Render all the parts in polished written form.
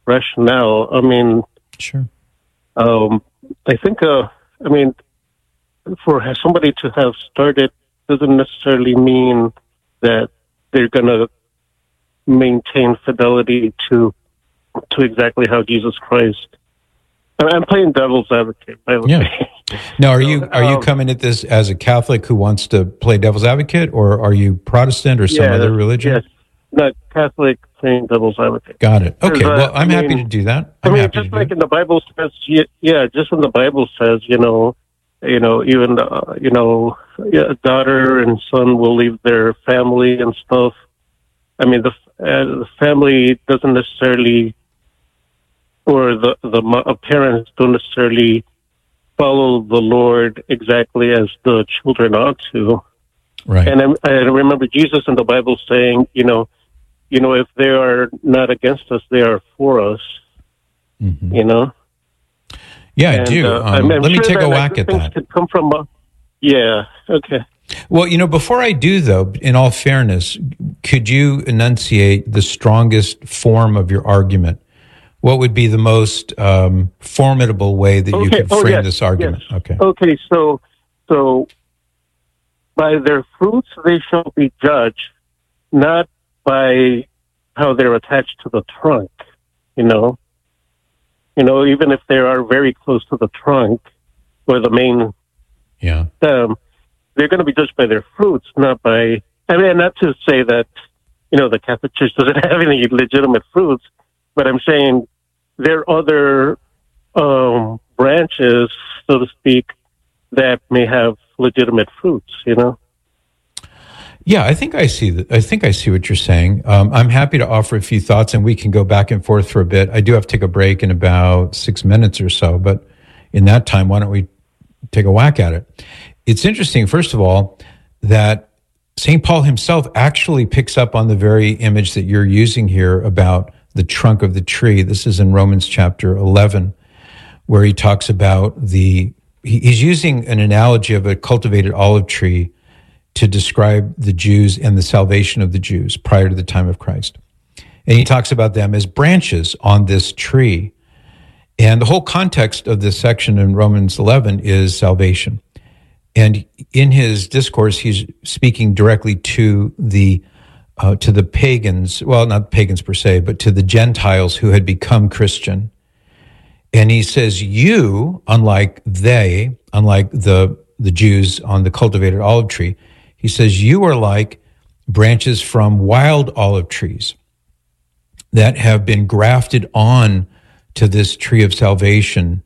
rationale. I mean, Sure. I think, for somebody to have started doesn't necessarily mean that they're going to maintain fidelity to exactly how Jesus Christ. I'm playing devil's advocate, by the way. Now, are you coming at this as a Catholic who wants to play devil's advocate, or are you Protestant or some other religion? Yes, not Catholic, playing devil's advocate. Got it. Okay, well, I'm happy to do that. Just like in the Bible says, just when the Bible says, even a daughter and son will leave their family and stuff. I mean, the family doesn't necessarily, or the parents don't necessarily follow the Lord exactly as the children ought to. Right. And I remember Jesus in the Bible saying, if they are not against us, they are for us. Mm-hmm. Yeah, I do. Let me take a whack at that. Could come from okay. Well, before I do, though, in all fairness, could you enunciate the strongest form of your argument? What would be the most formidable way that you could frame this argument? Yes. Okay. Okay, so by their fruits they shall be judged, not by how they're attached to the trunk, even if they are very close to the trunk or the main stem, they're going to be judged by their fruits, not by, not to say that, the Catholic Church doesn't have any legitimate fruits, but I'm saying there are other branches, so to speak, that may have legitimate fruits, Yeah, I think I see what you're saying. I'm happy to offer a few thoughts, and we can go back and forth for a bit. I do have to take a break in about 6 minutes or so, but in that time, why don't we take a whack at it? It's interesting, first of all, that St. Paul himself actually picks up on the very image that you're using here about the trunk of the tree. This is in Romans chapter 11, where he talks about he's using an analogy of a cultivated olive tree to describe the Jews and the salvation of the Jews prior to the time of Christ. And he talks about them as branches on this tree. And the whole context of this section in Romans 11 is salvation. And in his discourse, he's speaking directly to the pagans, well, not pagans per se, but to the Gentiles who had become Christian. And he says, you, unlike the Jews on the cultivated olive tree, he says, you are like branches from wild olive trees that have been grafted on to this tree of salvation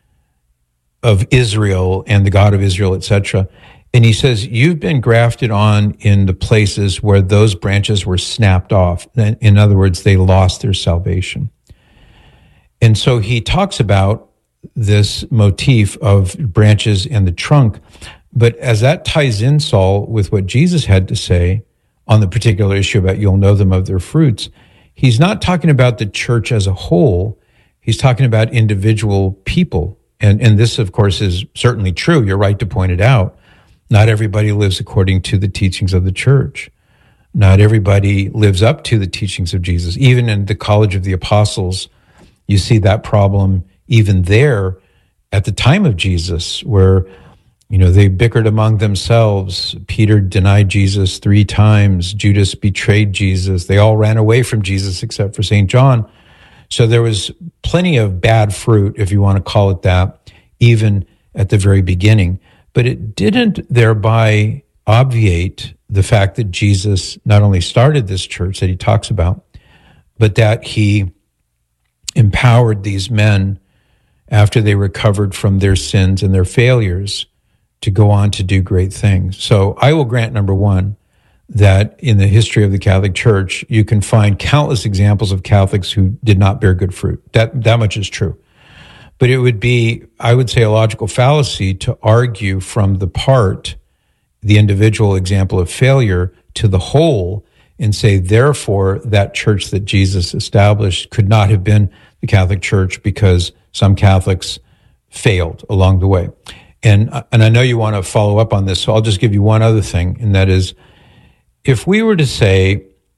of Israel and the God of Israel, etc. And he says, you've been grafted on in the places where those branches were snapped off. In other words, they lost their salvation. And so he talks about this motif of branches and the trunk. But as that ties in, Saul, with what Jesus had to say on the particular issue about you'll know them of their fruits, he's not talking about the church as a whole. He's talking about individual people. And this, of course, is certainly true. You're right to point it out. Not everybody lives according to the teachings of the church. Not everybody lives up to the teachings of Jesus. Even in the College of the Apostles, you see that problem even there at the time of Jesus, where they bickered among themselves. Peter denied Jesus 3 times. Judas betrayed Jesus. They all ran away from Jesus except for St. John. So there was plenty of bad fruit, if you want to call it that, even at the very beginning. But it didn't thereby obviate the fact that Jesus not only started this church that he talks about, but that he empowered these men after they recovered from their sins and their failures to go on to do great things. So I will grant, number one, that in the history of the Catholic Church, you can find countless examples of Catholics who did not bear good fruit. That much is true. But it would be, I would say, a logical fallacy to argue from the individual example of failure, to the whole, and say, therefore, that church that Jesus established could not have been the Catholic Church because some Catholics failed along the way. And I know you want to follow up on this, so I'll just give you one other thing, and that is, if we were to say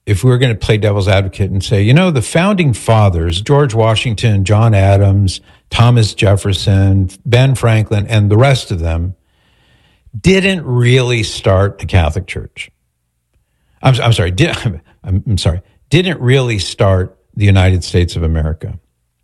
if we were going to play devil's advocate and say, the founding fathers, George Washington, John Adams, Thomas Jefferson, Ben Franklin, and the rest of them didn't really start the Catholic Church. I'm sorry, didn't really start the United States of America.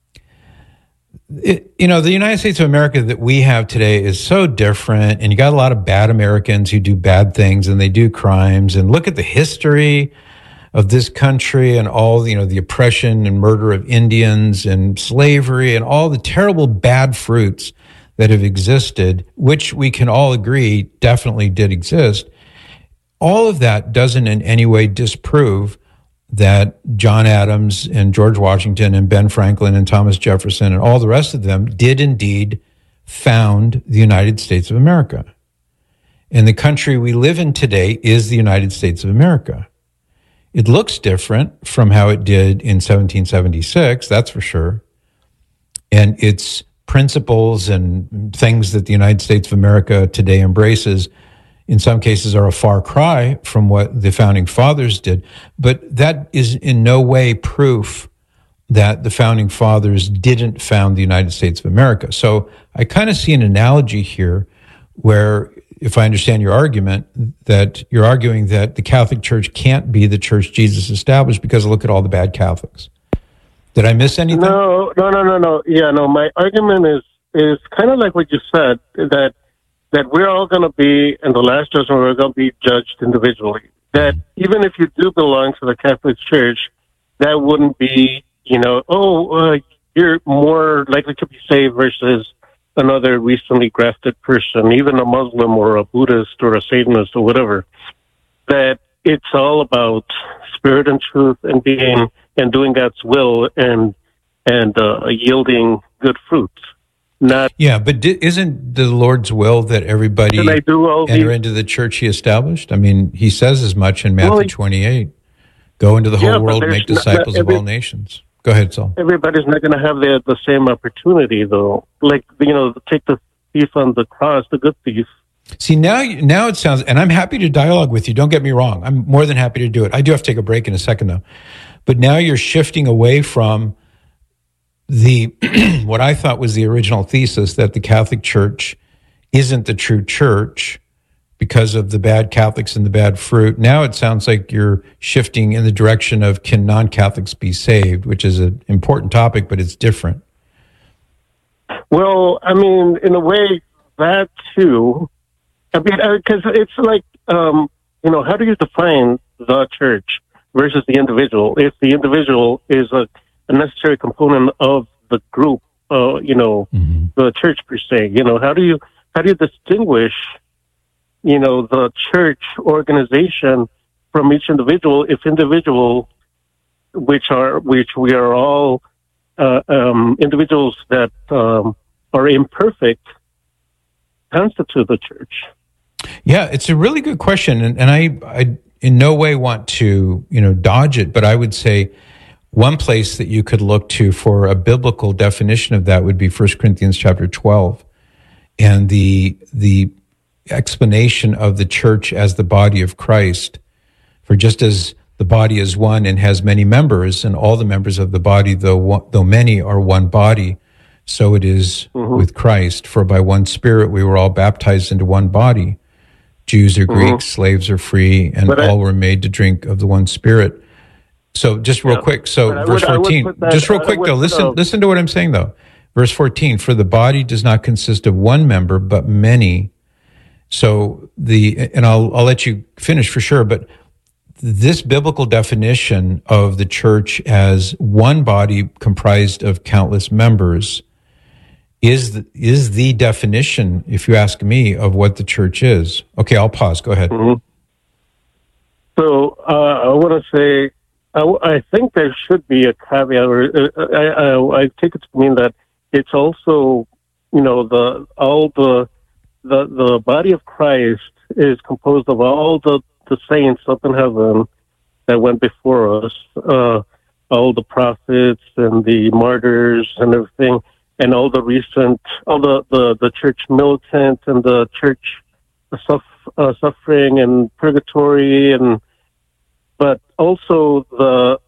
The United States of America that we have today is so different, and you got a lot of bad Americans who do bad things and they do crimes. And look at the history of this country and all, the oppression and murder of Indians and slavery and all the terrible bad fruits that have existed, which we can all agree definitely did exist. All of that doesn't in any way disprove that John Adams and George Washington and Ben Franklin and Thomas Jefferson and all the rest of them did indeed found the United States of America. And the country we live in today is the United States of America. It looks different from how it did in 1776, that's for sure. And its principles and things that the United States of America today embraces in some cases are a far cry from what the founding fathers did, but that is in no way proof that the founding fathers didn't found the United States of America. So I kind of see an analogy here where, if I understand your argument, that you're arguing that the Catholic Church can't be the church Jesus established because look at all the bad Catholics. Did I miss anything? No. Yeah, no, my argument is kind of like what you said, that we're all going to be, in the last judgment, we're going to be judged individually. That even if you do belong to the Catholic Church, that wouldn't be, you're more likely to be saved versus another recently grafted person, even a Muslim or a Buddhist or a Satanist or whatever. That it's all about spirit and truth and doing God's will and yielding good fruits. But isn't the Lord's will that everybody enter into the church he established? I mean, he says as much in Matthew 28. Go into the whole world and make disciples of all nations. Go ahead, Saul. Everybody's not going to have the same opportunity, though. Like, take the thief on the cross, the good thief. See, now it sounds, and I'm happy to dialogue with you. Don't get me wrong. I'm more than happy to do it. I do have to take a break in a second, though. But now you're shifting away from what I thought was the original thesis that the Catholic Church isn't the true church because of the bad Catholics and the bad fruit. Now it sounds like you're shifting in the direction of can non-Catholics be saved, which is an important topic, but it's different. Well, I mean, in a way, that too. I mean, because it's like, how do you define the church versus the individual? If the individual is a necessary component of the group, the church per se. How do you distinguish, the church organization from each individual? If individual, which we are all individuals that are imperfect, constitute the church. Yeah, it's a really good question, and I in no way want to dodge it, but I would say one place that you could look to for a biblical definition of that would be 1 Corinthians chapter 12, and the explanation of the church as the body of Christ. For just as the body is one and has many members, and all the members of the body, though many, are one body, so it is with Christ. For by one Spirit we were all baptized into one body. Jews or Greeks, slaves or free, and all were made to drink of the one Spirit. So just real quick, verse 14, just real quick though, listen to what I'm saying though. Verse 14, for the body does not consist of one member, but many. So and I'll let you finish for sure, but this biblical definition of the church as one body comprised of countless members is the definition, if you ask me, of what the church is. Okay, I'll pause. Go ahead. So I want to say, I think there should be a caveat, or I take it to mean that it's also, the body of Christ is composed of all the saints up in heaven that went before us, all the prophets and the martyrs and everything, and all the church militant and the church suffering and purgatory and but also the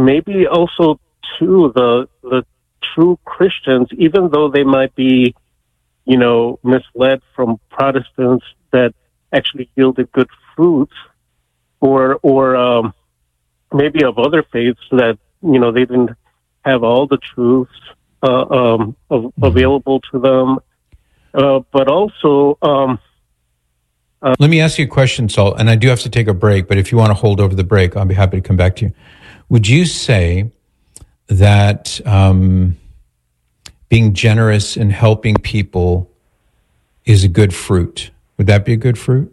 true Christians, even though they might be, misled from Protestants that actually yielded good fruits, or maybe of other faiths that they didn't have all the truths available to them, but also. Let me ask you a question, Saul, and I do have to take a break, but if you want to hold over the break, I'll be happy to come back to you. Would you say that being generous and helping people is a good fruit? Would that be a good fruit?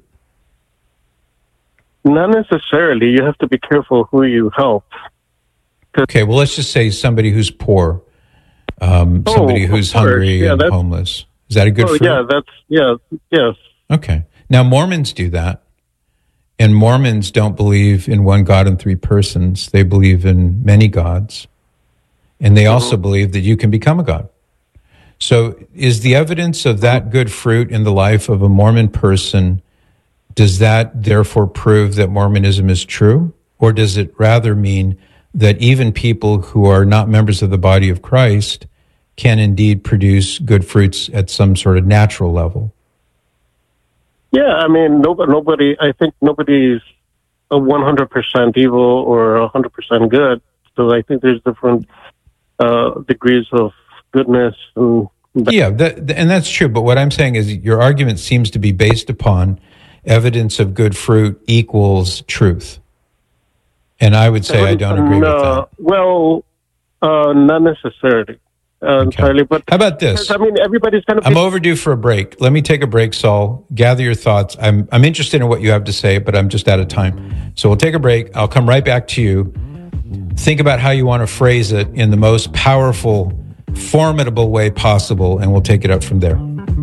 Not necessarily. You have to be careful who you help. Okay, well, let's just say somebody who's poor, somebody who's hungry and homeless. Is that a good fruit? Yes. Okay. Now, Mormons do that, and Mormons don't believe in one God in three persons. They believe in many gods, and they also believe that you can become a god. So is the evidence of that good fruit in the life of a Mormon person, does that therefore prove that Mormonism is true? Or does it rather mean that even people who are not members of the body of Christ can indeed produce good fruits at some sort of natural level? Yeah, I mean, I think nobody's 100% evil or 100% good. So I think there's different degrees of goodness. And that's true. But what I'm saying is your argument seems to be based upon evidence of good fruit equals truth. And I would say I don't agree with that. Well, not necessarily. Entirely, but how about this? I mean, everybody's kind of. I'm overdue for a break. Let me take a break, Saul. Gather your thoughts. I'm interested in what you have to say, but I'm just out of time. So we'll take a break. I'll come right back to you. Think about how you want to phrase it in the most powerful, formidable way possible, and we'll take it up from there.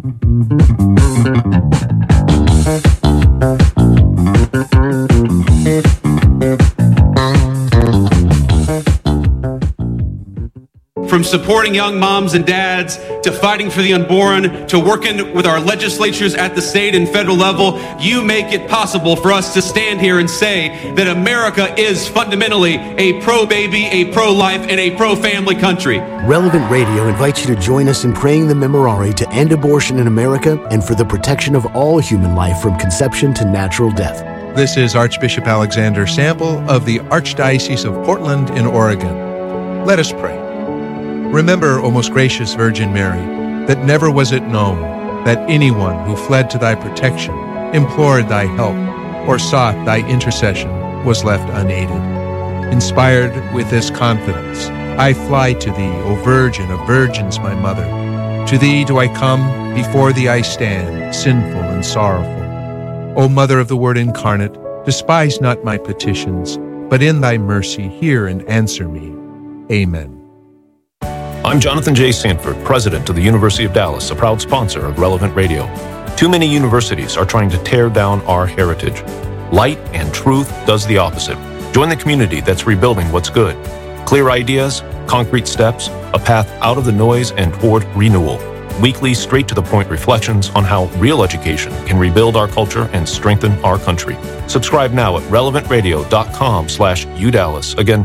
From supporting young moms and dads, to fighting for the unborn, to working with our legislatures at the state and federal level, you make it possible for us to stand here and say that America is fundamentally a pro-baby, a pro-life, and a pro-family country. Relevant Radio invites you to join us in praying the Memorare to end abortion in America and for the protection of all human life from conception to natural death. This is Archbishop Alexander Sample of the Archdiocese of Portland in Oregon. Let us pray. Remember, O most gracious Virgin Mary, that never was it known that anyone who fled to thy protection, implored thy help, or sought thy intercession was left unaided. Inspired with this confidence, I fly to thee, O Virgin of Virgins, my Mother. To thee do I come, before thee I stand, sinful and sorrowful. O Mother of the Word incarnate, despise not my petitions, but in thy mercy hear and answer me. Amen. I'm Jonathan J. Sanford, president of the University of Dallas, a proud sponsor of Relevant Radio. Too many universities are trying to tear down our heritage. Light and truth does the opposite. Join the community that's rebuilding what's good. Clear ideas, concrete steps, a path out of the noise and toward renewal. Weekly, straight-to-the-point reflections on how real education can rebuild our culture and strengthen our country. Subscribe now at relevantradio.com/UDallas. Again,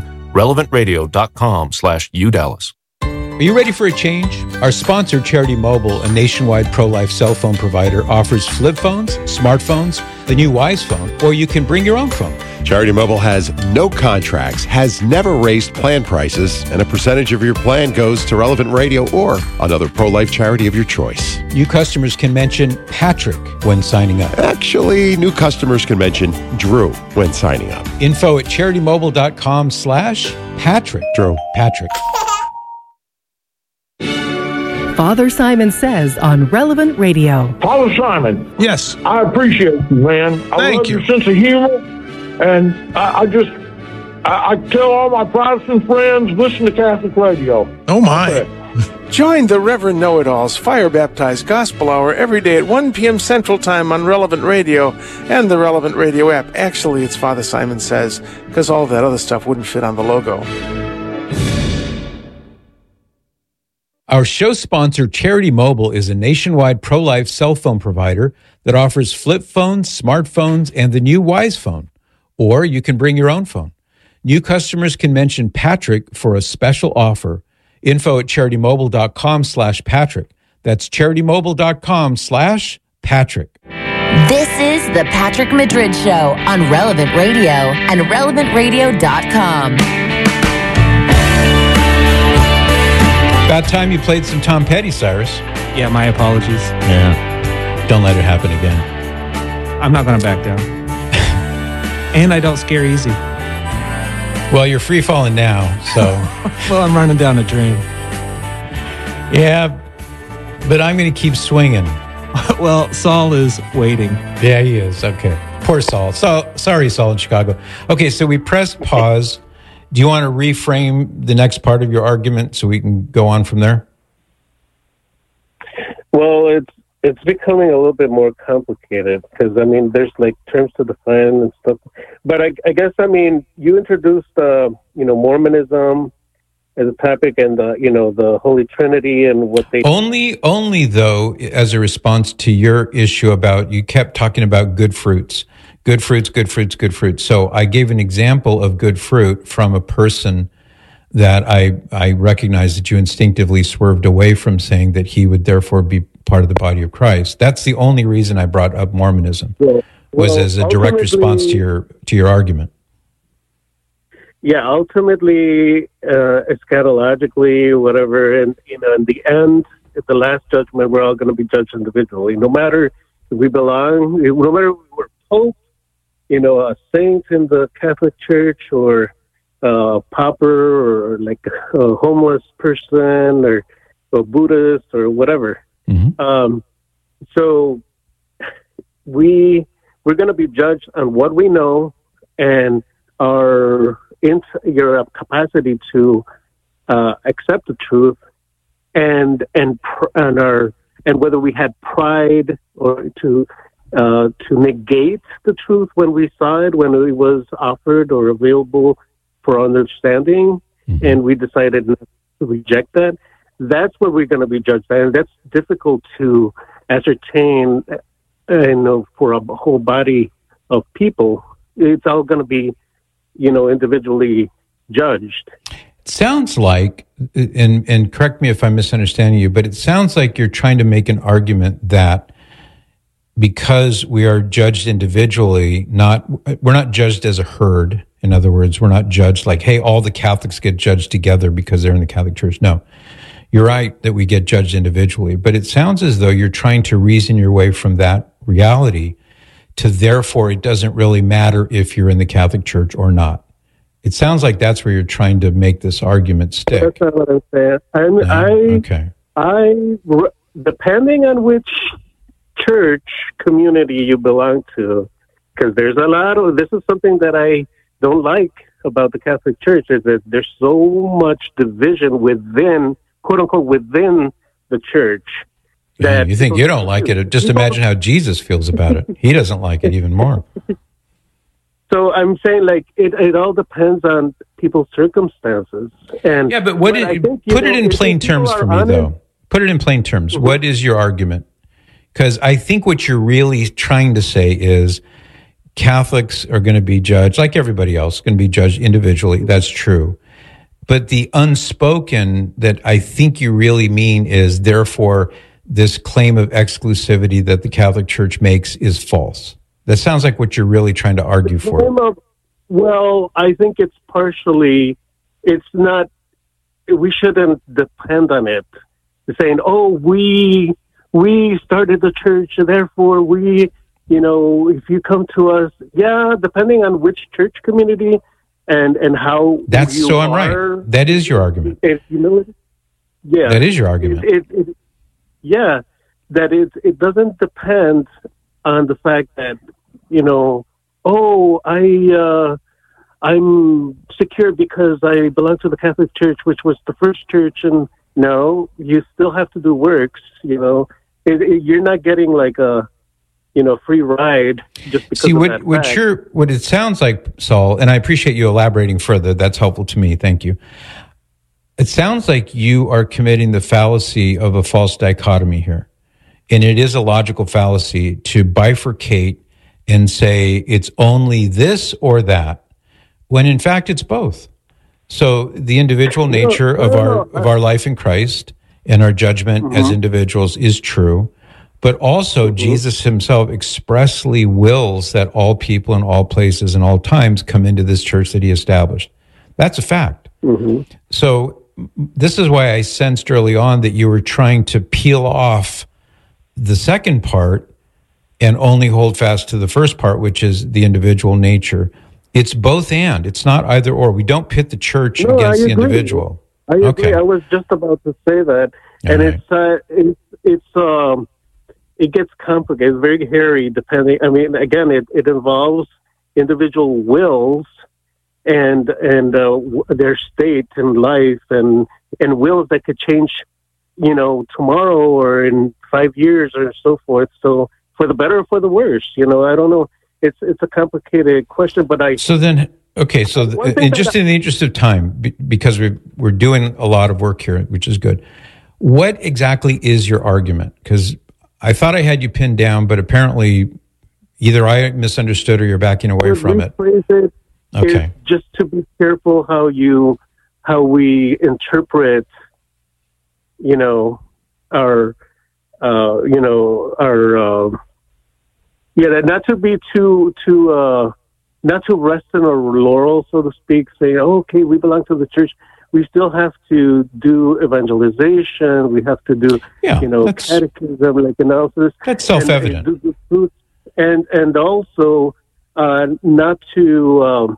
relevantradio.com/UDallas. Are you ready for a change? Our sponsor, Charity Mobile, a nationwide pro-life cell phone provider, offers flip phones, smartphones, the new Wise phone, or you can bring your own phone. Charity Mobile has no contracts, has never raised plan prices, and a percentage of your plan goes to Relevant Radio or another pro-life charity of your choice. New customers can mention Patrick when signing up. Actually, new customers can mention Drew when signing up. Info at CharityMobile.com/Patrick. Drew. Patrick. Father Simon Says on Relevant Radio. Father Simon. Yes. I appreciate you, man. I love your sense of humor. And I tell all my Protestant friends, listen to Catholic radio. Oh, my. Join the Reverend Know-It-Alls Fire Baptized Gospel Hour every day at 1 p.m. Central Time on Relevant Radio and the Relevant Radio app. Actually, it's Father Simon Says, because all that other stuff wouldn't fit on the logo. Our show sponsor, Charity Mobile, is a nationwide pro-life cell phone provider that offers flip phones, smartphones, and the new Wise phone, or you can bring your own phone. New customers can mention Patrick for a special offer. Info at CharityMobile.com/Patrick. That's CharityMobile.com/Patrick. This is the Patrick Madrid Show on Relevant Radio and RelevantRadio.com. About time you played some Tom Petty, Cyrus. Yeah, my apologies. Yeah. Don't let it happen again. I'm not going to back down. And I don't scare easy. Well, you're free falling now, so. Well, I'm running down a drain. Yeah, but I'm going to keep swinging. Well, Saul is waiting. Yeah, he is. Okay. Poor Saul. Sorry, Saul in Chicago. Okay, so we pressed pause. Do you want to reframe the next part of your argument so we can go on from there? Well, it's becoming a little bit more complicated because, I mean, there's like terms to define and stuff. But I guess, I mean, you introduced, Mormonism as a topic and, the Holy Trinity and what they... Only though, as a response to your issue about, you kept talking about good fruits. Good fruits, good fruits, good fruits. So I gave an example of good fruit from a person that I recognize that you instinctively swerved away from saying that he would therefore be part of the body of Christ. That's the only reason I brought up Mormonism, was as a direct response to your argument. Yeah, ultimately, eschatologically, whatever, and in the end, at the last judgment, we're all going to be judged individually. No matter if we belong, no matter if we're Pope, a saint in the Catholic Church, or a pauper, or like a homeless person, or a Buddhist, or whatever. Mm-hmm. So we're going to be judged on what we know and your capacity to accept the truth, and whether we had pride or to negate the truth when we saw it, when it was offered or available for understanding, mm-hmm. and we decided not to reject that. That's what we're going to be judged by, and that's difficult to ascertain. For a whole body of people, it's all going to be, individually judged. It sounds like, and correct me if I'm misunderstanding you, but it sounds like you're trying to make an argument that because we are judged individually, we're not judged as a herd. In other words, we're not judged like, hey, all the Catholics get judged together because they're in the Catholic Church. No, you're right that we get judged individually, but it sounds as though you're trying to reason your way from that reality to therefore it doesn't really matter if you're in the Catholic Church or not. It sounds like that's where you're trying to make this argument stick. That's not what I'm saying. Depending on which church community you belong to, because there's a lot of, this is something that I don't like about the Catholic Church, is that there's so much division within, quote unquote, within the church. That you think you don't like it. Just imagine how Jesus feels about it. He doesn't like it even more. So I'm saying, like, it all depends on people's circumstances. And yeah, but put it in plain terms for me, though. Put it in plain terms. Mm-hmm. What is your argument? Because I think what you're really trying to say is Catholics are going to be judged, like everybody else, going to be judged individually. That's true. But the unspoken that I think you really mean is, therefore, this claim of exclusivity that the Catholic Church makes is false. That sounds like what you're really trying to argue for. Well, I think it's partially, it's not, we shouldn't depend on it. Saying, oh, we started the church, therefore if you come to us, yeah, depending on which church community and how that's you so I'm are, right. That is your argument. Yeah. That is your argument. It doesn't depend on the fact that, I'm secure because I belong to the Catholic Church, which was the first church, and no, you still have to do works, you're not getting like a, free ride just because of that fact. What it sounds like, Saul, and I appreciate you elaborating further, that's helpful to me, thank you. It sounds like you are committing the fallacy of a false dichotomy here. And it is a logical fallacy to bifurcate and say it's only this or that, when in fact it's both. So the individual nature of our life in Christ and our judgment as individuals is true, but also Jesus himself expressly wills that all people in all places and all times come into this church that he established. That's a fact. So this is why I sensed early on that you were trying to peel off the second part and only hold fast to the first part, which is the individual nature. It's both and. It's not either or. We don't pit the church against the individual. I agree. I was just about to say that, and it gets complicated. It's very hairy. Depending, I mean, again, it involves individual wills and their state in life, and wills that could change, tomorrow or in 5 years or so forth. So for the better or for the worse, I don't know. It's a complicated question, but So then, okay, so just in the interest of time, because we're doing a lot of work here, which is good. What exactly is your argument? Because I thought I had you pinned down, but apparently either I misunderstood or you're backing away from it. Okay. Just to be careful how we interpret, not to be too not to rest in our laurels, so to speak, say, okay, we belong to the church. We still have to do evangelization. We have to do, catechism, like analysis. That's self-evident. And also not to,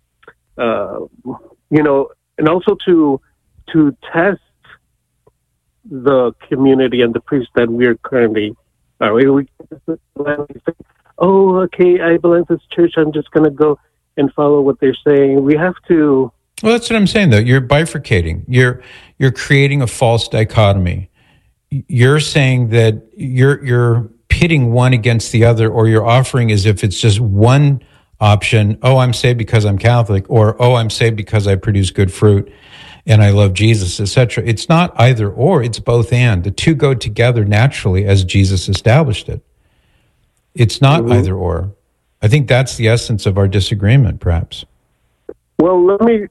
and also to test the community and the priests that we are currently. Okay, I belong to this church. I'm just going to go and follow what they're saying. We have to. Well, that's what I'm saying, though. You're bifurcating. You're creating a false dichotomy. You're saying that you're pitting one against the other, or you're offering as if it's just one option. Oh, I'm saved because I'm Catholic, or I'm saved because I produce good fruit and I love Jesus, etc. It's not either or. It's both and. The two go together naturally as Jesus established it. It's not either or. I think that's the essence of our disagreement, perhaps. Well, let me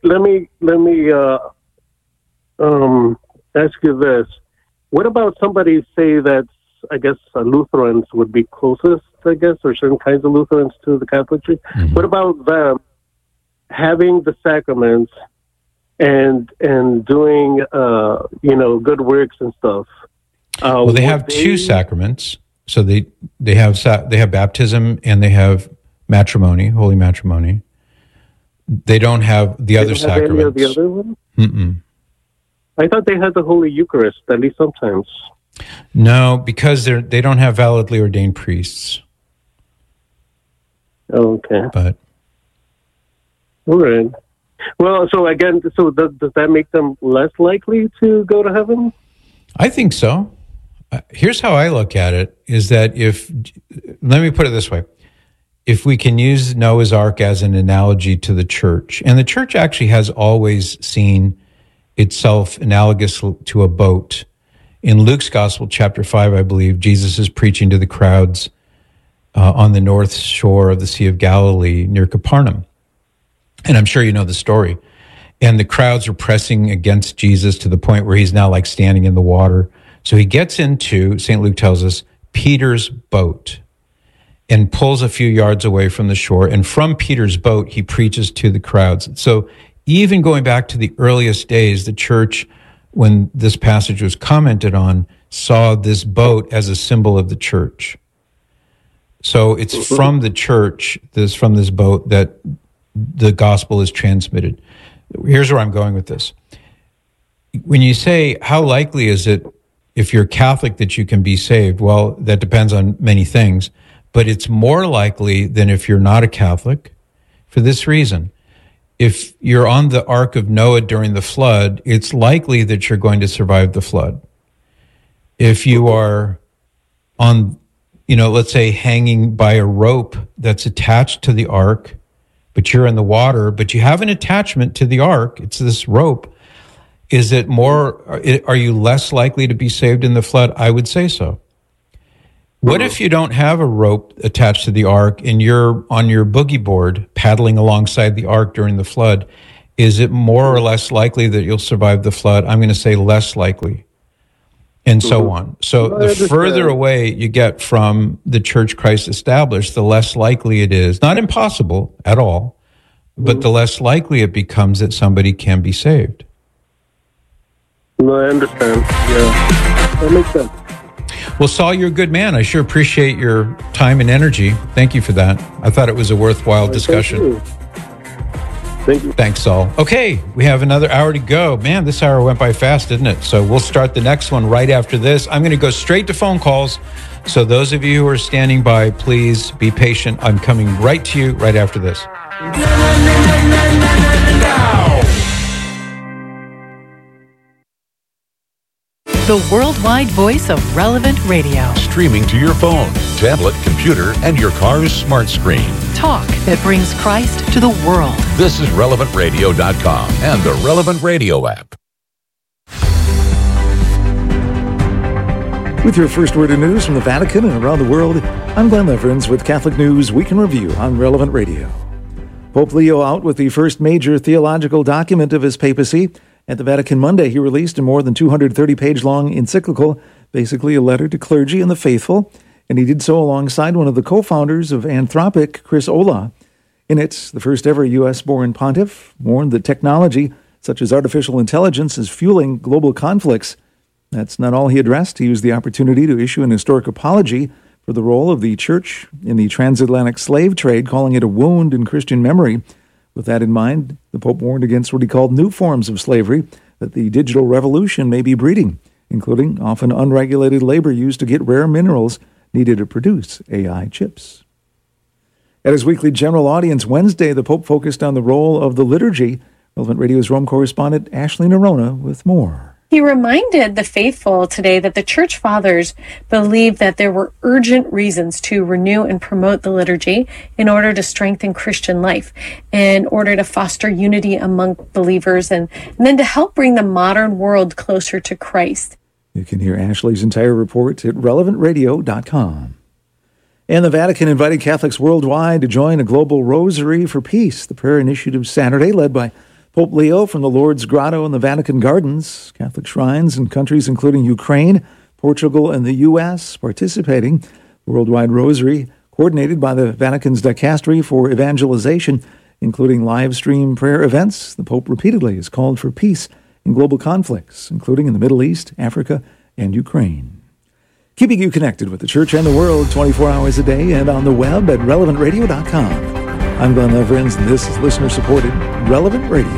ask you this: what about somebody say that I guess Lutherans would be closest, I guess, or certain kinds of Lutherans to the Catholic Church? What about them having the sacraments and doing good works and stuff? Well, they have two sacraments. So they have baptism and they have matrimony, holy matrimony. They don't have the other sacraments. Any of the other ones? I thought they had the Holy Eucharist, at least sometimes. No, because they don't have validly ordained priests. Okay. But all right. Well, so again, does that make them less likely to go to heaven? I think so. Here's how I look at it, is that let me put it this way. If we can use Noah's Ark as an analogy to the church, and the church actually has always seen itself analogous to a boat. In Luke's Gospel, chapter 5, I believe, Jesus is preaching to the crowds on the north shore of the Sea of Galilee near Capernaum. And I'm sure you know the story. And the crowds are pressing against Jesus to the point where he's now like standing in the water. So he gets into, St. Luke tells us, Peter's boat and pulls a few yards away from the shore. And from Peter's boat, he preaches to the crowds. So even going back to the earliest days, the church, when this passage was commented on, saw this boat as a symbol of the church. So it's from the church, from this boat, that the gospel is transmitted. Here's where I'm going with this. When you say, how likely is it, if you're Catholic, that you can be saved? Well, that depends on many things, but it's more likely than if you're not a Catholic for this reason. If you're on the Ark of Noah during the flood, it's likely that you're going to survive the flood. If you are on, let's say hanging by a rope that's attached to the Ark, but you're in the water, but you have an attachment to the Ark, it's this rope, are you less likely to be saved in the flood? I would say so. What if you don't have a rope attached to the ark and you're on your boogie board paddling alongside the ark during the flood? Is it more or less likely that you'll survive the flood? I'm going to say less likely, and so on. So the further away you get from the church Christ established, the less likely it is, not impossible at all, but the less likely it becomes that somebody can be saved. No, I understand. Yeah, that makes sense. Well, Saul, you're a good man. I sure appreciate your time and energy. Thank you for that. I thought it was a worthwhile discussion. Thank you. Thanks, Saul. Okay, we have another hour to go. Man, this hour went by fast, didn't it? So we'll start the next one right after this. I'm going to go straight to phone calls. So those of you who are standing by, please be patient. I'm coming right to you right after this. The worldwide voice of Relevant Radio. Streaming to your phone, tablet, computer, and your car's smart screen. Talk that brings Christ to the world. This is RelevantRadio.com and the Relevant Radio app. With your first word of news from the Vatican and around the world, I'm Glenn Leverins with Catholic News Week in Review on Relevant Radio. Pope Leo out with the first major theological document of his papacy. At the Vatican Monday, he released a more than 230-page-long encyclical, basically a letter to clergy and the faithful, and he did so alongside one of the co-founders of Anthropic, Chris Olah. In it, the first-ever U.S.-born pontiff warned that technology, such as artificial intelligence, is fueling global conflicts. That's not all he addressed. He used the opportunity to issue an historic apology for the role of the Church in the transatlantic slave trade, calling it a wound in Christian memory. With that in mind, the Pope warned against what he called new forms of slavery that the digital revolution may be breeding, including often unregulated labor used to get rare minerals needed to produce AI chips. At his weekly general audience Wednesday, the Pope focused on the role of the liturgy. Relevant Radio's Rome correspondent Ashley Nerona with more. He reminded the faithful today that the Church Fathers believed that there were urgent reasons to renew and promote the liturgy in order to strengthen Christian life, in order to foster unity among believers, and then to help bring the modern world closer to Christ. You can hear Ashley's entire report at relevantradio.com. And the Vatican invited Catholics worldwide to join a global rosary for peace. The prayer initiative Saturday, led by Pope Leo from the Lourdes Grotto and the Vatican Gardens, Catholic shrines in countries including Ukraine, Portugal, and the U.S. participating. The Worldwide Rosary, coordinated by the Vatican's Dicastery for Evangelization, including live stream prayer events. The Pope repeatedly has called for peace in global conflicts, including in the Middle East, Africa, and Ukraine. Keeping you connected with the Church and the world 24 hours a day and on the web at relevantradio.com. I'm Glenn Leverins, and this is listener-supported Relevant Radio.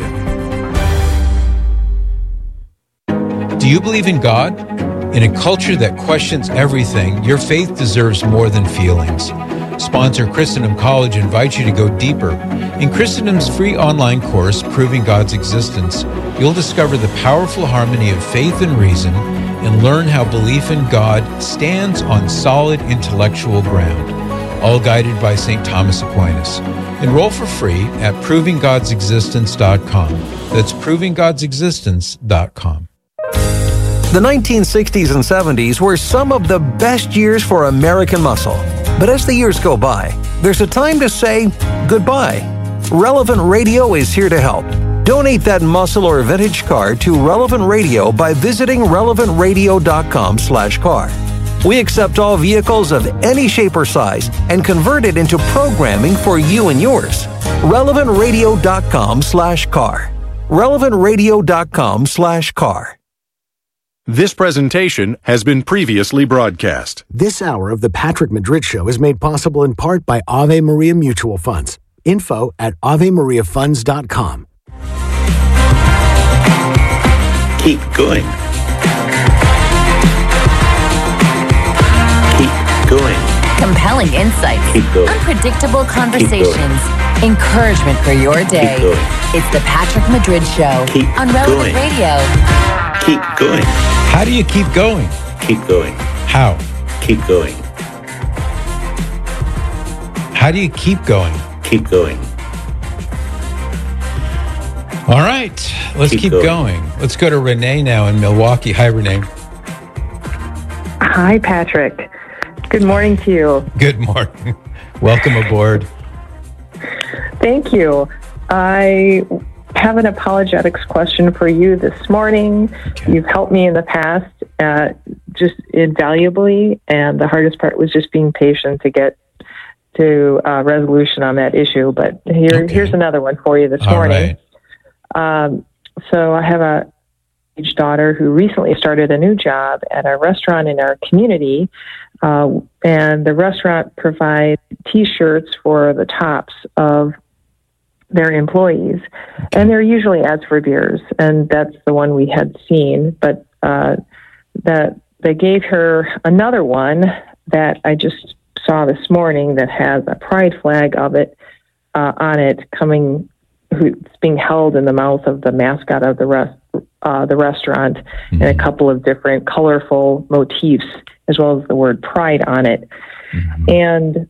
Do you believe in God? In a culture that questions everything, your faith deserves more than feelings. Sponsor Christendom College invites you to go deeper. In Christendom's free online course, Proving God's Existence, you'll discover the powerful harmony of faith and reason and learn how belief in God stands on solid intellectual ground, all guided by St. Thomas Aquinas. Enroll for free at provinggodsexistence.com. That's provinggodsexistence.com. The 1960s and 70s were some of the best years for American muscle. But as the years go by, there's a time to say goodbye. Relevant Radio is here to help. Donate that muscle or vintage car to Relevant Radio by visiting relevantradio.com/car. We accept all vehicles of any shape or size and convert it into programming for you and yours. relevantradio.com/car. relevantradio.com/car. This presentation has been previously broadcast. This hour of the Patrick Madrid Show is made possible in part by Ave Maria Mutual Funds. Info at AveMariaFunds.com. Keep going. Going. Compelling insights, unpredictable conversations, encouragement for your day. It's the Patrick Madrid Show on Relevant Radio. Keep going. How do you keep going? Keep going. How? Keep going. How do you keep going? Keep going. All right, let's keep going. Let's go to Renee now in Milwaukee. Hi, Renee. Hi, Patrick. Good morning to you. Good morning. Welcome aboard. Thank you. I have an apologetics question for you this morning. Okay. You've helped me in the past just invaluably, and the hardest part was just being patient to get to resolution on that issue. But here's another one for you this morning. Right. So I have a daughter who recently started a new job at a restaurant in our community, and the restaurant provides T-shirts for the tops of their employees, and they're usually ads for beers, and that's the one we had seen, but that they gave her another one that I just saw this morning that has a pride flag of it on it, it's being held in the mouth of the mascot of the restaurant, and a couple of different colorful motifs, as well as the word pride on it. And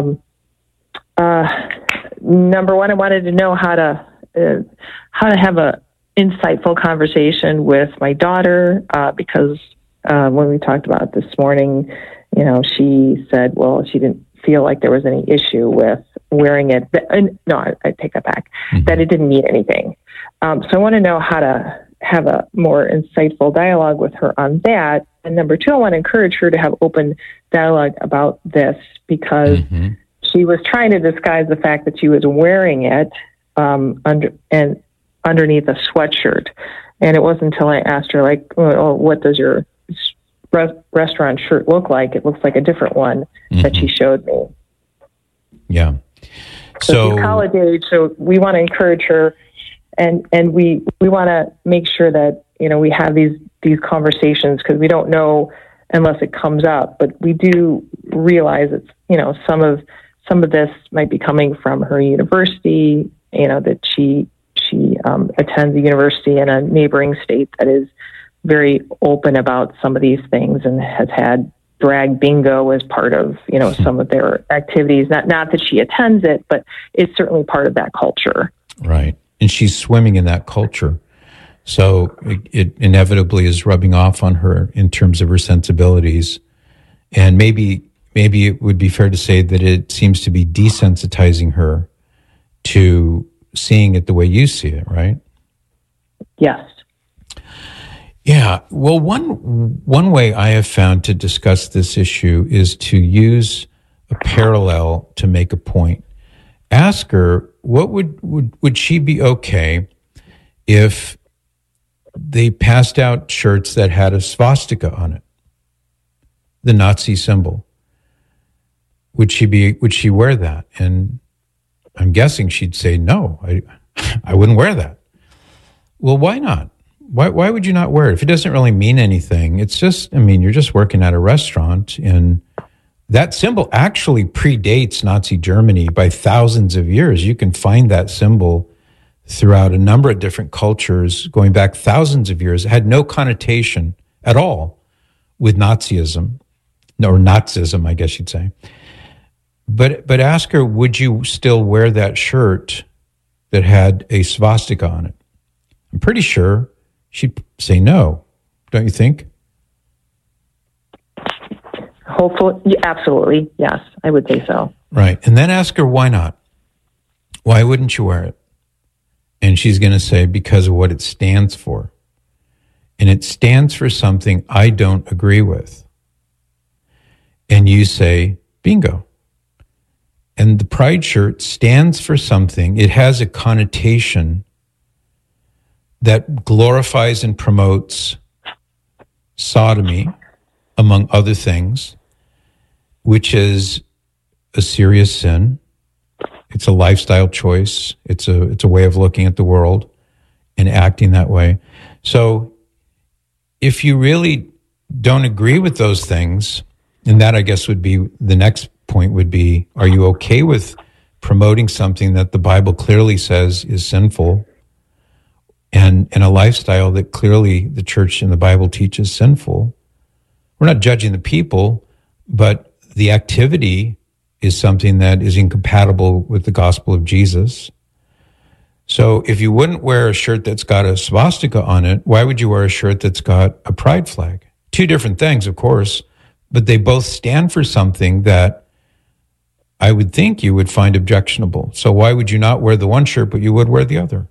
number one, I wanted to know how to have a insightful conversation with my daughter, because when we talked about it this morning, she said, well, she didn't feel like there was any issue with wearing it. No, I take that back, that it didn't mean anything. So I want to know how to have a more insightful dialogue with her on that. And number two, I want to encourage her to have open dialogue about this, because she was trying to disguise the fact that she was wearing it underneath a sweatshirt. And it wasn't until I asked her, like, oh, what does your restaurant shirt look like? It looks like a different one that she showed me. Yeah. So she's college age, so we want to encourage her, and we want to make sure that, we have these conversations, because we don't know unless it comes up, but we do realize it's, some of this might be coming from her university, that she attends a university in a neighboring state that is very open about some of these things and has had drag bingo as part of, some of their activities. Not that she attends it, but it's certainly part of that culture. Right. And she's swimming in that culture. So it inevitably is rubbing off on her in terms of her sensibilities. And maybe it would be fair to say that it seems to be desensitizing her to seeing it the way you see it, right? Yes. Yeah. Well, one way I have found to discuss this issue is to use a parallel to make a point. Ask her, what would she be okay if they passed out shirts that had a swastika on it, the Nazi symbol? Would she wear that? And I'm guessing she'd say, no, I wouldn't wear that. Well, why not? Why would you not wear it? If it doesn't really mean anything, it's just, you're just working at a restaurant, and that symbol actually predates Nazi Germany by thousands of years. You can find that symbol throughout a number of different cultures going back thousands of years. It had no connotation at all with Nazism, or Nazism, I guess you'd say. But ask her, would you still wear that shirt that had a swastika on it? I'm pretty sure she'd say no, don't you think? Hopefully, yeah, absolutely, yes, I would say so. Right, and then ask her why not? Why wouldn't you wear it? And she's going to say, because of what it stands for. And it stands for something I don't agree with. And you say, bingo. And the pride shirt stands for something. It has a connotation that glorifies and promotes sodomy, among other things, which is a serious sin. It's a lifestyle choice. It's a way of looking at the world and acting that way. So if you really don't agree with those things, and that, I guess, would be the next point would be, are you okay with promoting something that the Bible clearly says is sinful, and a lifestyle that clearly the church and the Bible teaches sinful? We're not judging the people, but the activity is something that is incompatible with the gospel of Jesus. So if you wouldn't wear a shirt that's got a swastika on it, why would you wear a shirt that's got a pride flag? Two different things, of course, but they both stand for something that I would think you would find objectionable. So why would you not wear the one shirt, but you would wear the other?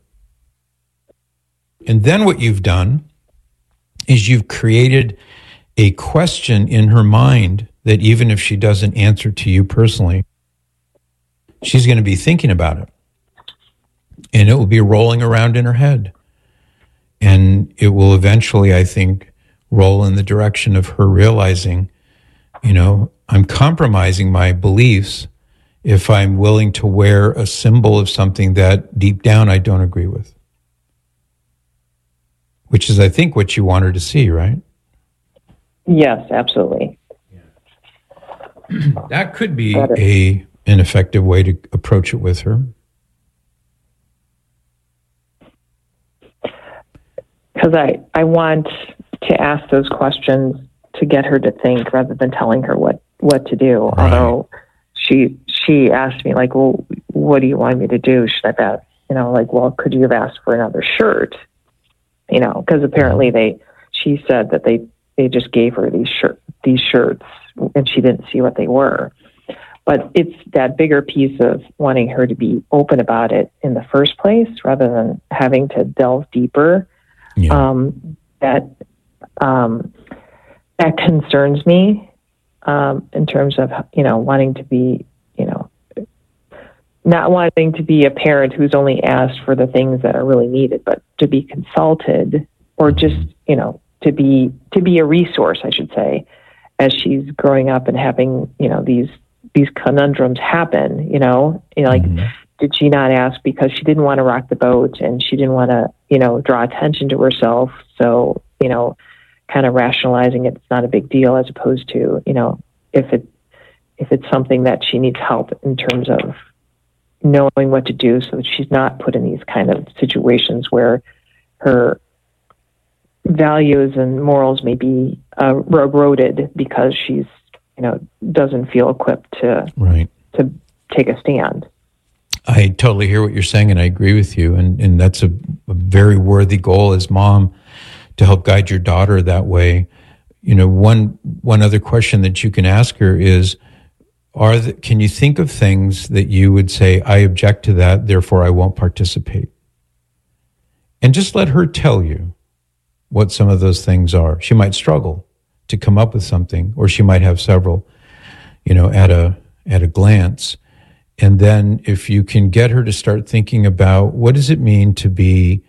And then what you've done is you've created a question in her mind that even if she doesn't answer to you personally, she's going to be thinking about it. And it will be rolling around in her head. And it will eventually, I think, roll in the direction of her realizing, I'm compromising my beliefs if I'm willing to wear a symbol of something that deep down I don't agree with. Which is, I think, what you want her to see, right? Yes, absolutely. That could be an effective way to approach it with her. Because I want to ask those questions to get her to think rather than telling her what to do. Right. Although she asked me, like, well, what do you want me to do? Should I bet, well, could you have asked for another shirt? Because apparently she said that they just gave her these shirts and she didn't see what they were. But it's that bigger piece of wanting her to be open about it in the first place rather than having to delve deeper. Yeah. That concerns me in terms of, wanting to be, not wanting to be a parent who's only asked for the things that are really needed, but to be consulted or just, to be a resource, I should say, as she's growing up and having, these conundrums happen, did she not ask because she didn't want to rock the boat and she didn't want to, draw attention to herself? So, kind of rationalizing it's not a big deal as opposed to, if it's something that she needs help in terms of knowing what to do so that she's not put in these kind of situations where her values and morals may be eroded because she's, doesn't feel equipped to take a stand. I totally hear what you're saying, and I agree with you. And that's a very worthy goal as mom to help guide your daughter that way. One other question that you can ask her is, can you think of things that you would say, I object to that, therefore I won't participate? And just let her tell you what some of those things are. She might struggle to come up with something, or she might have several, at a glance. And then if you can get her to start thinking about what does it mean to be,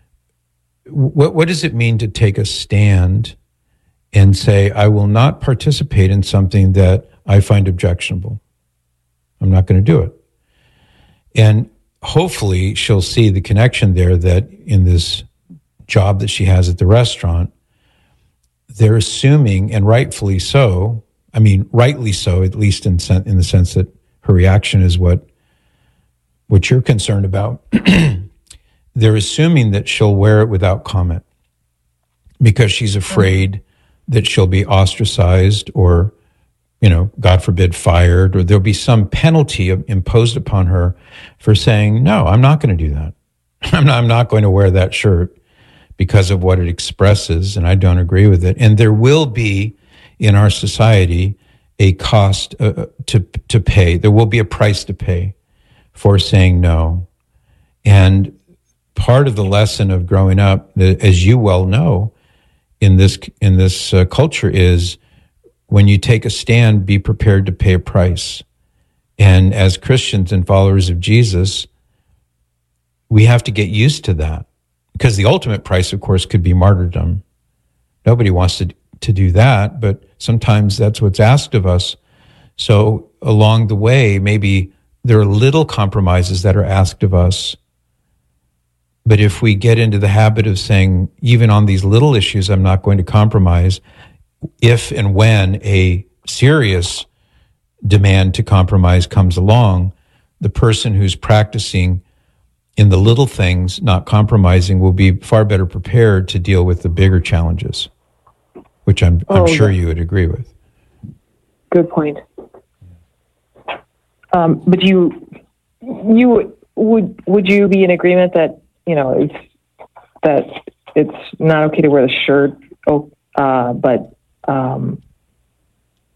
what does it mean to take a stand and say, I will not participate in something that I find objectionable. I'm not going to do it. And hopefully she'll see the connection there that in this job that she has at the restaurant, they're assuming, and rightfully so, rightly so, at least in the sense that her reaction is what you're concerned about. They're assuming that she'll wear it without comment because she's afraid that she'll be ostracized or, God forbid, fired, or there'll be some penalty imposed upon her for saying, no, I'm not going to do that. I'm not going to wear that shirt because of what it expresses, and I don't agree with it. And there will be, in our society, a cost to pay. There will be a price to pay for saying no. And part of the lesson of growing up, as you well know, in this culture is when you take a stand, be prepared to pay a price. And as Christians and followers of Jesus, we have to get used to that, because the ultimate price, of course, could be martyrdom. Nobody wants to do that, but sometimes that's what's asked of us. So along the way, maybe there are little compromises that are asked of us. But if we get into the habit of saying, even on these little issues, I'm not going to compromise, if and when a serious demand to compromise comes along, the person who's practicing in the little things, not compromising, will be far better prepared to deal with the bigger challenges, which I'm sure you would agree with. Good point. But would you be in agreement that it's not okay to wear the shirt, but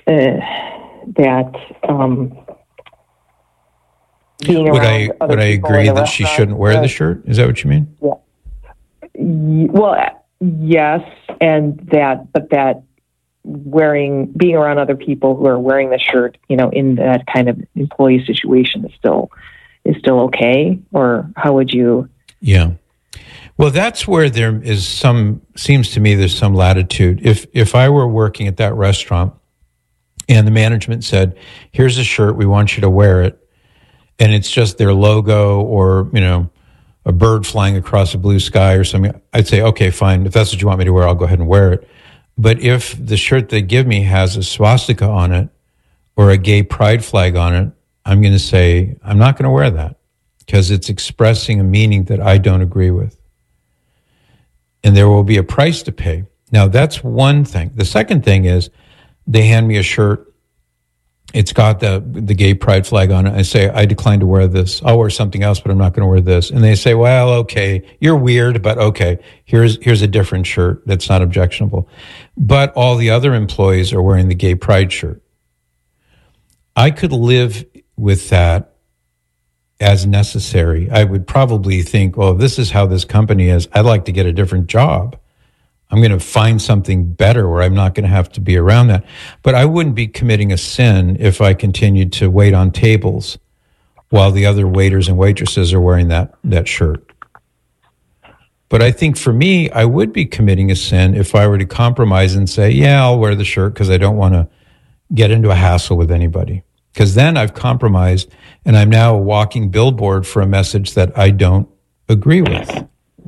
being would around I agree that she shouldn't wear the shirt? Is that what you mean? Yeah. Well, yes, and that being around other people who are wearing the shirt, in that kind of employee situation is still okay, or how would you? Yeah. Well, that's where there is seems to me there's some latitude. If I were working at that restaurant and the management said, here's a shirt, we want you to wear it, and it's just their logo or, a bird flying across a blue sky or something, I'd say, okay, fine. If that's what you want me to wear, I'll go ahead and wear it. But if the shirt they give me has a swastika on it or a gay pride flag on it, I'm going to say, I'm not going to wear that because it's expressing a meaning that I don't agree with. And there will be a price to pay. Now, that's one thing. The second thing is they hand me a shirt. It's got the gay pride flag on it. I say, I decline to wear this. I'll wear something else, but I'm not going to wear this. And they say, well, okay, you're weird, but okay, here's a different shirt that's not objectionable. But all the other employees are wearing the gay pride shirt. I could live with that as necessary. I would probably think, oh, this is how this company is. I'd like to get a different job. I'm going to find something better where I'm not going to have to be around that. But I wouldn't be committing a sin if I continued to wait on tables while the other waiters and waitresses are wearing that shirt. But I think for me, I would be committing a sin if I were to compromise and say, yeah, I'll wear the shirt because I don't want to get into a hassle with anybody. Because then I've compromised and I'm now a walking billboard for a message that I don't agree with.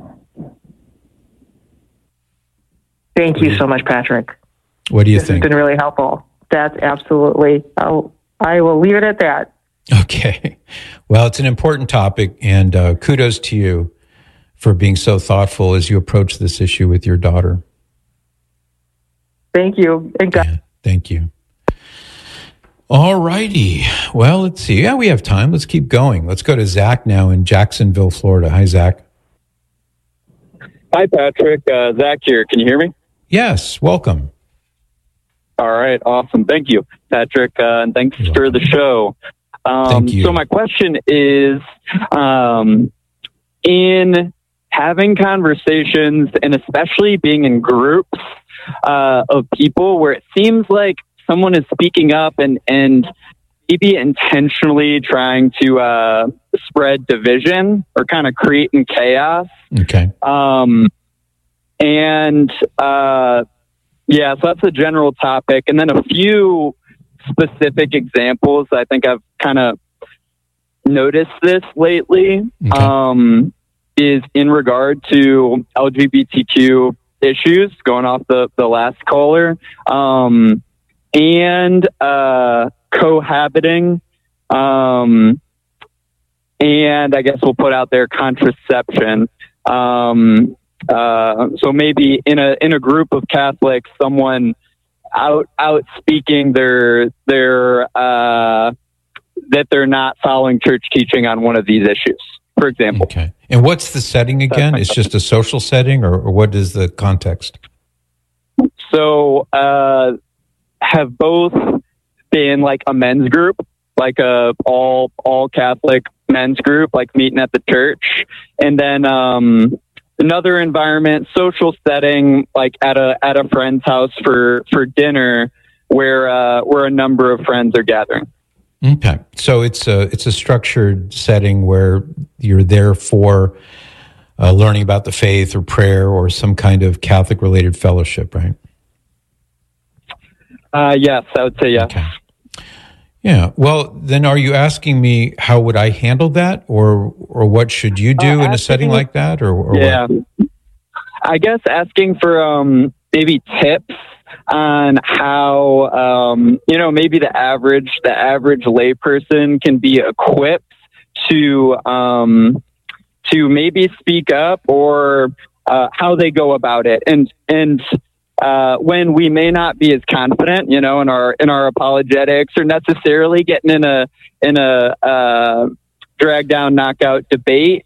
Thank you so much, Patrick. What do you think? This has been really helpful. That's absolutely, I will leave it at that. Okay. Well, it's an important topic, and kudos to you for being so thoughtful as you approach this issue with your daughter. Thank you. Thank you. All righty. Well, let's see. Yeah, we have time. Let's keep going. Let's go to Zach now in Jacksonville, Florida. Hi, Zach. Hi, Patrick. Zach here. Can you hear me? Yes. Welcome. All right. Awesome. Thank you, Patrick. And thanks for the show. Thank you. So my question is, in having conversations and especially being in groups of people where it seems like someone is speaking up and maybe intentionally trying to spread division or kind of creating chaos. Okay. So that's a general topic. And then a few specific examples. I think I've kind of noticed this lately, is in regard to LGBTQ issues, going off the last caller, and cohabiting, and I guess we'll put out there contraception. So maybe in a group of Catholics, someone out speaking their that they're not following church teaching on one of these issues, for example. Okay. And what's the setting again? It's just a social setting, or what is the context? So, have both been like a men's group, like a all Catholic men's group, like meeting at the church, and then another environment, social setting, like at a friend's house for dinner, where a number of friends are gathering. Okay, so it's a structured setting where you're there for learning about the faith or prayer or some kind of Catholic related fellowship, right? Yes, I would say yes. Okay. Yeah. Well, then are you asking me how would I handle that, or what should you do in a setting like that, or yeah, what? I guess asking for maybe tips on how maybe the average layperson can be equipped to maybe speak up, or how they go about it, and when we may not be as confident, in our apologetics, or necessarily getting in a drag down knockout debate,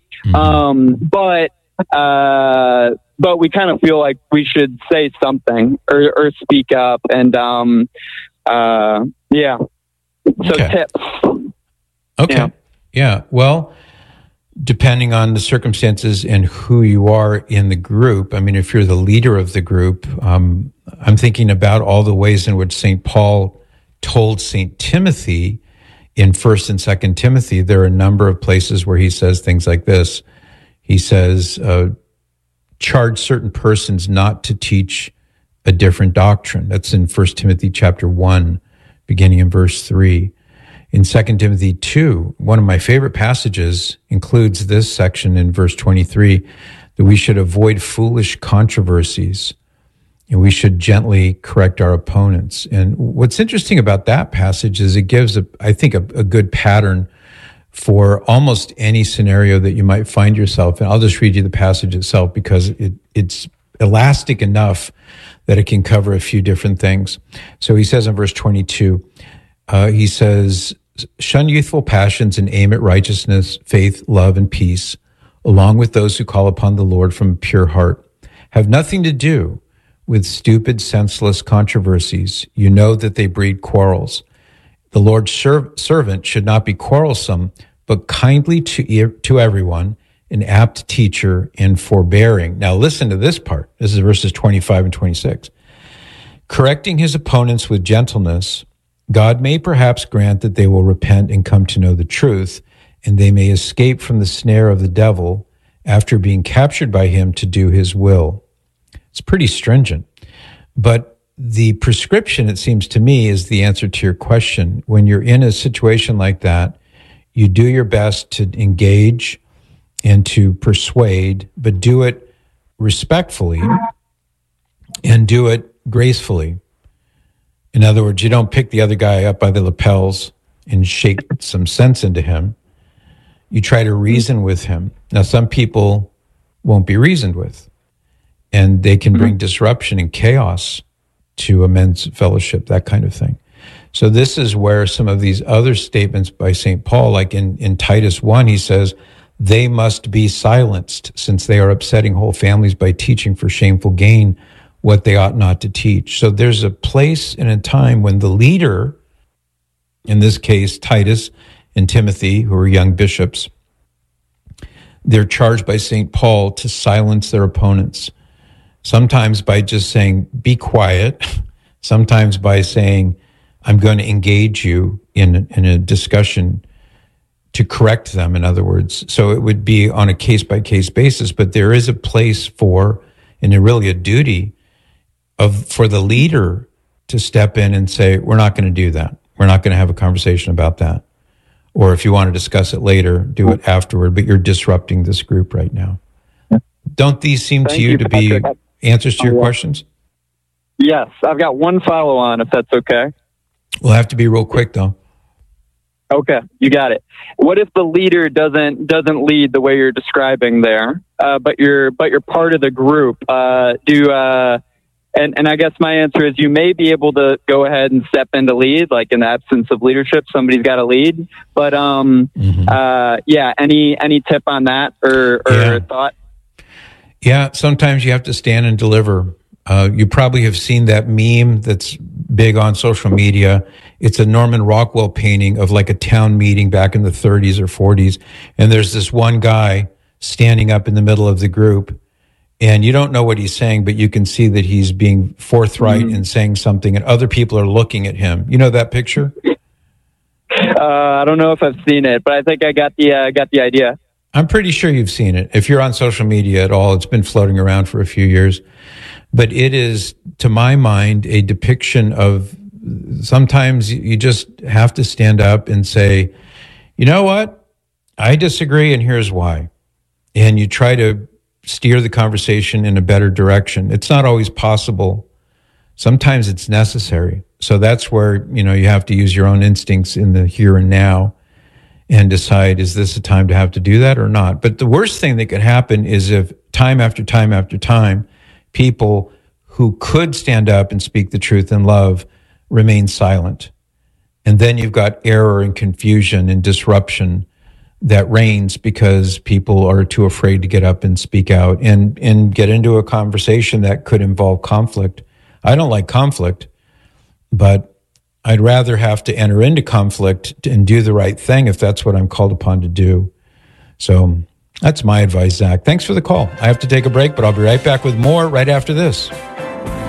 but we kind of feel like we should say something or speak up, and Yeah. So tips. Okay. Yeah. Well, depending on the circumstances and who you are in the group, I mean, if you're the leader of the group, I'm thinking about all the ways in which St. Paul told St. Timothy in 1st and 2nd Timothy. There are a number of places where he says things like this. He says, charge certain persons not to teach a different doctrine. That's in 1 Timothy chapter 1, beginning in verse 3. In 2 Timothy 2, one of my favorite passages includes this section in verse 23, that we should avoid foolish controversies and we should gently correct our opponents. And what's interesting about that passage is it gives, I think, a good pattern for almost any scenario that you might find yourself in. I'll just read you the passage itself because it's elastic enough that it can cover a few different things. So he says in verse 22, he says, shun youthful passions and aim at righteousness, faith, love, and peace, along with those who call upon the Lord from a pure heart. Have nothing to do with stupid, senseless controversies. You know that they breed quarrels. The Lord's servant should not be quarrelsome, but kindly to everyone, an apt teacher and forbearing. Now listen to this part. This is verses 25 and 26. Correcting his opponents with gentleness, God may perhaps grant that they will repent and come to know the truth, and they may escape from the snare of the devil after being captured by him to do his will. It's pretty stringent, but the prescription, it seems to me, is the answer to your question. When you're in a situation like that, you do your best to engage and to persuade, but do it respectfully and do it gracefully. In other words, you don't pick the other guy up by the lapels and shake some sense into him. You try to reason with him. Now, some people won't be reasoned with, and they can bring disruption and chaos to a men's fellowship, that kind of thing. So this is where some of these other statements by St. Paul, like in Titus 1, he says, they must be silenced since they are upsetting whole families by teaching for shameful gain what they ought not to teach. So there's a place and a time when the leader, in this case, Titus and Timothy, who are young bishops, they're charged by St. Paul to silence their opponents. Sometimes by just saying, be quiet. Sometimes by saying, I'm going to engage you in a discussion to correct them, in other words. So it would be on a case-by-case basis, but there is a place for, and really a duty for the leader to step in and say, we're not going to do that. We're not going to have a conversation about that. Or if you want to discuss it later, do it afterward, but you're disrupting this group right now. Don't these seem to you to be answers to your questions? Yes. I've got one follow-on, if that's okay. We'll have to be real quick, though. Okay, you got it. What if the leader doesn't lead the way you're describing there, but you're part of the group? And I guess my answer is you may be able to go ahead and step in to lead, like in the absence of leadership, somebody's got to lead. But any tip on that or thought? Yeah, sometimes you have to stand and deliver. You probably have seen that meme that's big on social media. It's a Norman Rockwell painting of like a town meeting back in the 30s or 40s. And there's this one guy standing up in the middle of the group, and you don't know what he's saying, but you can see that he's being forthright and saying something, and other people are looking at him. You know that picture? I don't know if I've seen it, but I think I got the idea. I'm pretty sure you've seen it. If you're on social media at all, it's been floating around for a few years. But it is, to my mind, a depiction of sometimes you just have to stand up and say, you know what? I disagree, and here's why. And you try to steer the conversation in a better direction. It's not always possible. Sometimes it's necessary. So that's where, you have to use your own instincts in the here and now and decide, is this a time to have to do that or not? But the worst thing that could happen is if time after time after time, people who could stand up and speak the truth in love remain silent. And then you've got error and confusion and disruption that reigns because people are too afraid to get up and speak out and get into a conversation that could involve conflict. I don't like conflict, but I'd rather have to enter into conflict and do the right thing if that's what I'm called upon to do. So that's my advice, Zach. Thanks for the call. I have to take a break, but I'll be right back with more right after this.